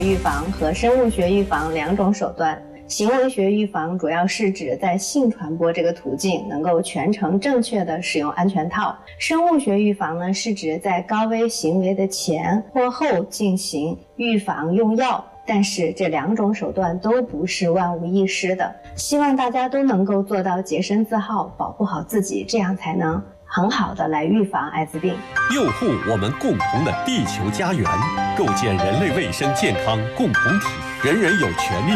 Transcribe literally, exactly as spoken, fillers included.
预防和生物学预防两种手段。行为学预防主要是指在性传播这个途径能够全程正确的使用安全套。生物学预防呢，是指在高危行为的前或后进行预防用药。但是这两种手段都不是万无一失的，希望大家都能够做到洁身自好，保护好自己，这样才能很好的来预防艾滋病， 佑护我们共同的地球家园，构建人类卫生健康共同体，人人有权利